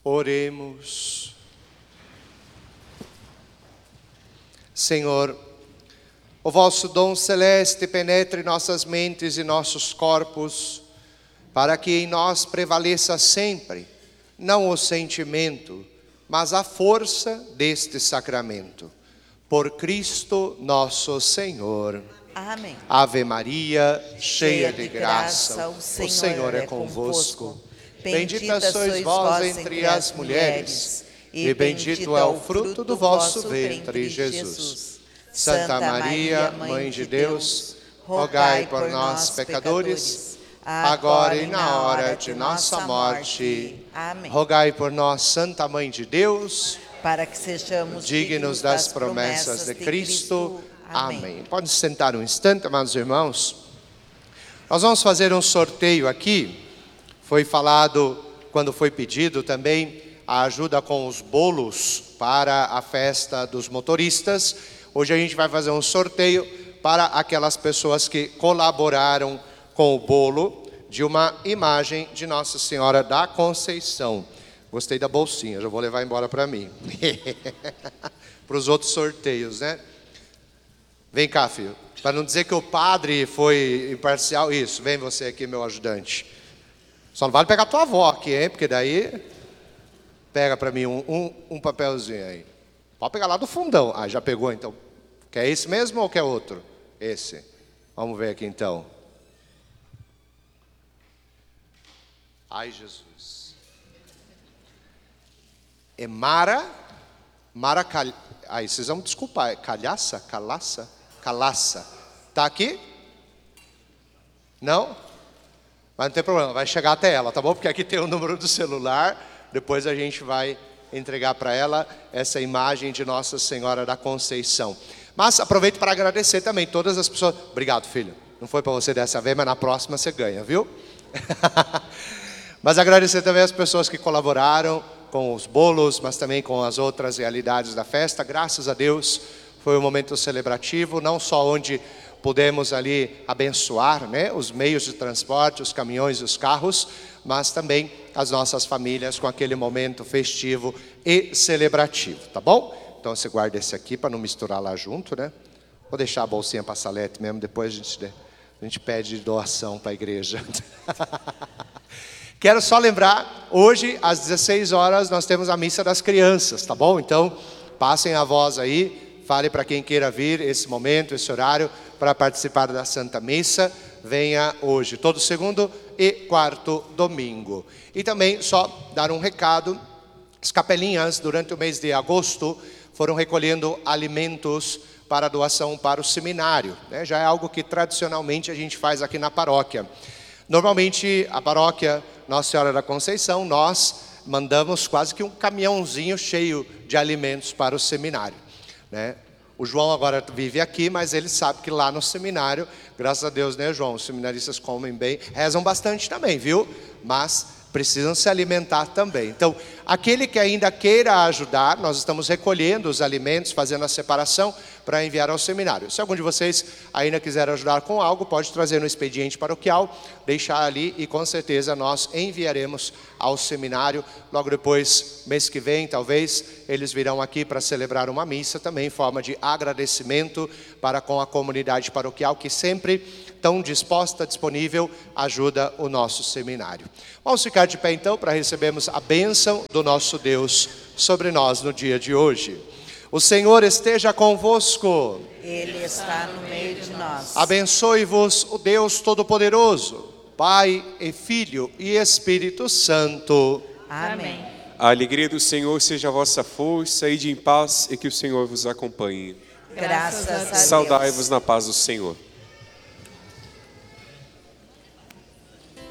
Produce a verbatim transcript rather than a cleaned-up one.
Oremos. Senhor, o vosso dom celeste penetre nossas mentes e nossos corpos, para que em nós prevaleça sempre, não o sentimento, mas a força deste sacramento. Por Cristo nosso Senhor. Amém. Ave Maria, cheia de graça, o Senhor é convosco. Bendita sois vós entre as mulheres, e bendito é o fruto do vosso ventre, Jesus. Santa Maria, Mãe de Deus, rogai por nós, pecadores, agora e na hora de nossa morte. Amém. Rogai por nós, Santa Mãe de Deus, para que sejamos dignos das promessas de Cristo. Amém. Pode se sentar um instante, amados irmãos. Nós vamos fazer um sorteio aqui. Foi falado, quando foi pedido também, a ajuda com os bolos para a festa dos motoristas. Hoje a gente vai fazer um sorteio para aquelas pessoas que colaboraram com o bolo de uma imagem de Nossa Senhora da Conceição. Gostei da bolsinha, já vou levar embora para mim. Para os outros sorteios, né? Vem cá, filho. Para não dizer que o padre foi imparcial, isso. Vem você aqui, meu ajudante. Só não vale pegar a tua avó aqui, hein? Porque daí, pega para mim um, um, um papelzinho aí. Pode pegar lá do fundão. Ah, já pegou então. Quer esse mesmo ou quer outro? Esse. Vamos ver aqui então. Ai, Jesus. É Mara, Mara Cal... Ai, vocês vão me desculpar. É Calhaça? Calaça? Calaça. Tá aqui? Não? Mas não tem problema, vai chegar até ela, tá bom? Porque aqui tem o número do celular. Depois a gente vai entregar para ela essa imagem de Nossa Senhora da Conceição. Mas aproveito para agradecer também todas as pessoas. Obrigado, filho. Não foi para você dessa vez, mas na próxima você ganha, viu? Mas agradecer também as pessoas que colaboraram com os bolos, mas também com as outras realidades da festa. Graças a Deus, foi um momento celebrativo, não só onde pudemos ali abençoar, né, os meios de transporte, os caminhões e os carros, mas também as nossas famílias com aquele momento festivo e celebrativo, tá bom? Então você guarda esse aqui para não misturar lá junto, né? Vou deixar a bolsinha para a Salete mesmo, depois a gente, a gente pede doação para a igreja. Quero só lembrar, hoje às dezesseis horas nós temos a missa das crianças, tá bom? Então passem a voz aí, fale para quem queira vir esse momento, esse horário, para participar da Santa Missa. Venha hoje, todo segundo e quarto domingo. E também só dar um recado, as capelinhas durante o mês de agosto foram recolhendo alimentos para doação para o seminário, né? Já é algo que tradicionalmente a gente faz aqui na paróquia. Normalmente a paróquia Nossa Senhora da Conceição, nós mandamos quase que um caminhãozinho cheio de alimentos para o seminário, né? O João agora vive aqui, mas ele sabe que lá no seminário, graças a Deus, né, João? Os seminaristas comem bem, rezam bastante também, viu? Mas precisam se alimentar também. Então, aquele que ainda queira ajudar, nós estamos recolhendo os alimentos, fazendo a separação para enviar ao seminário. Se algum de vocês ainda quiser ajudar com algo, pode trazer no expediente paroquial, deixar ali e com certeza nós enviaremos ao seminário. Logo depois, mês que vem, talvez, eles virão aqui para celebrar uma missa também em forma de agradecimento para com a comunidade paroquial que sempre tão disposta, disponível, ajuda o nosso seminário. Vamos ficar de pé então para recebermos a bênção do nosso Deus sobre nós no dia de hoje. O Senhor esteja convosco. Ele está no meio de nós. Abençoe-vos o Deus Todo-Poderoso, Pai e Filho e Espírito Santo. Amém. A alegria do Senhor seja a vossa força, ide em paz e que o Senhor vos acompanhe. Graças a Deus. Saudai-vos na paz do Senhor.